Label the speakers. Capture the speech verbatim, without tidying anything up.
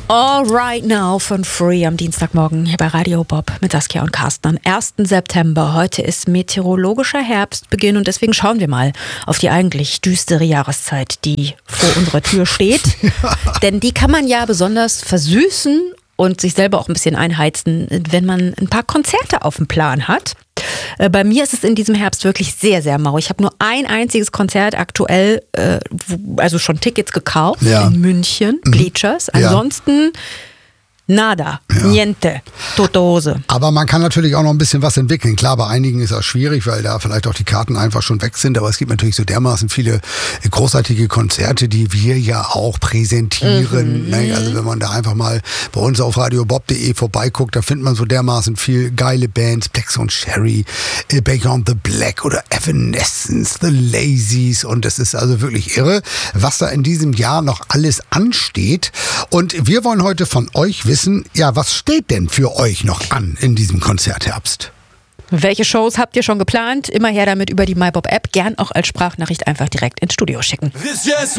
Speaker 1: All Right Now von Free am Dienstagmorgen hier bei Radio Bob mit Saskia und Carsten am ersten September. Heute ist meteorologischer Herbstbeginn und deswegen schauen wir mal auf die eigentlich düstere Jahreszeit, die vor unserer Tür steht. Ja. Denn die kann man ja besonders versüßen und sich selber auch ein bisschen einheizen, wenn man ein paar Konzerte auf dem Plan hat. Bei mir ist es in diesem Herbst wirklich sehr, sehr mau. Ich habe nur ein einziges Konzert aktuell, äh, also schon Tickets gekauft ja. in München, Bleachers. Ansonsten nada, ja. niente, tote Hose.
Speaker 2: Aber man kann natürlich auch noch ein bisschen was entwickeln. Klar, bei einigen ist das schwierig, weil da vielleicht auch die Karten einfach schon weg sind. Aber es gibt natürlich so dermaßen viele großartige Konzerte, die wir ja auch präsentieren. Mhm. Ne? Also wenn man da einfach mal bei uns auf radio bob punkt de vorbeiguckt, da findet man so dermaßen viel geile Bands. Plex und Sherry, Beyond the Black oder Evanescence, The Lazies. Und das ist also wirklich irre, was da in diesem Jahr noch alles ansteht. Und wir wollen heute von euch wissen, ja, was steht denn für euch noch an in diesem Konzertherbst?
Speaker 1: Welche Shows habt ihr schon geplant? Immer her damit über die MyBob-App. Gern auch als Sprachnachricht einfach direkt ins Studio schicken.